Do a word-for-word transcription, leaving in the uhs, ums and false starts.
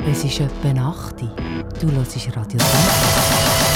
Es ist etwa acht Uhr. Du hörst Radio drei.